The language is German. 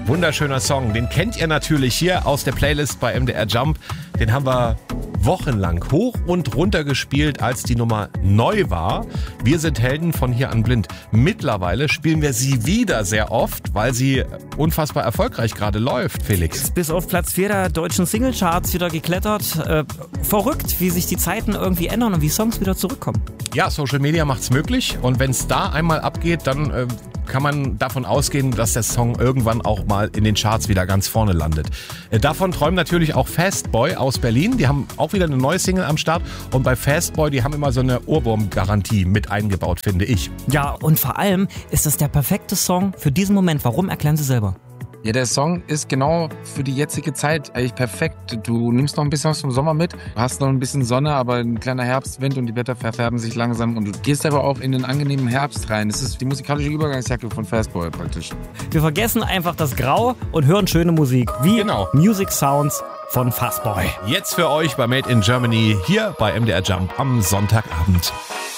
Wunderschöner Song. Den kennt ihr natürlich hier aus der Playlist bei MDR Jump. Den haben wir wochenlang hoch und runter gespielt, als die Nummer neu war. Wir sind Helden von hier an blind. Mittlerweile spielen wir sie wieder sehr oft, weil sie unfassbar erfolgreich gerade läuft, Felix. Bis auf Platz 4 der deutschen Singlecharts wieder geklettert. Verrückt, wie sich die Zeiten irgendwie ändern und wie Songs wieder zurückkommen. Ja, Social Media macht's möglich und wenn es da einmal abgeht, dann kann man davon ausgehen, dass der Song irgendwann auch mal in den Charts wieder ganz vorne landet. Davon träumen natürlich auch Fastboy aus Berlin. Die haben auch wieder eine neue Single am Start. Und bei Fastboy, die haben immer so eine Ohrwurm-Garantie mit eingebaut, finde ich. Ja, und vor allem ist das der perfekte Song für diesen Moment. Warum? Erklären Sie selber. Ja, der Song ist genau für die jetzige Zeit eigentlich perfekt. Du nimmst noch ein bisschen was vom Sommer mit, hast noch ein bisschen Sonne, aber ein kleiner Herbstwind und die Blätter verfärben sich langsam und du gehst aber auch in den angenehmen Herbst rein. Das ist die musikalische Übergangsjacke von Fastboy praktisch. Wir vergessen einfach das Grau und hören schöne Musik, wie Genau. Music Sounds von Fastboy. Jetzt für euch bei Made in Germany hier bei MDR Jump am Sonntagabend.